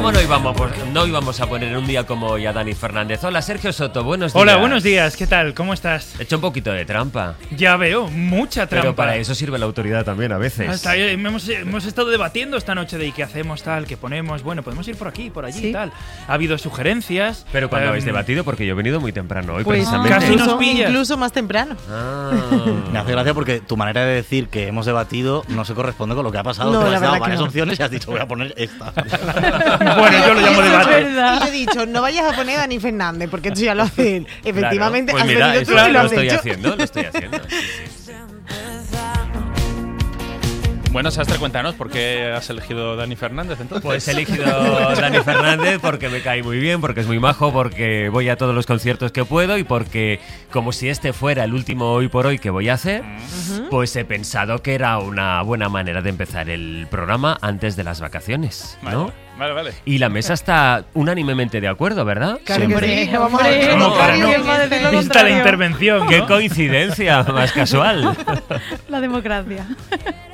¿Cómo no íbamos a poner un día como hoy a Dani Fernández? Hola, Sergio Soto, buenos días. Hola, buenos días, ¿qué tal? ¿Cómo estás? He hecho un poquito de trampa. Ya veo, mucha trampa. Pero para eso sirve la autoridad también a veces. Hemos estado debatiendo esta noche de qué hacemos, tal, qué ponemos. Bueno, podemos ir por aquí, por allí y tal. Ha habido sugerencias. Pero cuando habéis debatido, porque yo he venido muy temprano hoy, pues precisamente. Casi nos pillas. Incluso más temprano. Me hace gracia porque tu manera de decir que hemos debatido no se corresponde con lo que ha pasado. No, te la has dado verdad que varias no. opciones y has dicho, voy a poner esta. Bueno, yo lo llamo debate. Y yo he dicho, no vayas a poner a Dani Fernández, porque esto ya lo hacen. Efectivamente, Claro. Pues has mira, venido eso tú y lo lo has estoy hecho. haciendo, lo estoy haciendo. Sí. Bueno, Sastre, cuéntanos, ¿por qué has elegido Dani Fernández entonces? Pues he elegido Dani Fernández porque me cae muy bien, porque es muy majo, porque voy a todos los conciertos que puedo y porque, como si este fuera el último hoy por hoy que voy a hacer, pues he pensado que era una buena manera de empezar el programa antes de las vacaciones, ¿no? Vale. Y la mesa está unánimemente de acuerdo, ¿verdad? Claro que Siempre. sí, no vamos a ver. ¿Cómo para no? ¿Quién va a decir lo Vista la contrario? intervención, ¿no? ¡Qué coincidencia más casual! La democracia.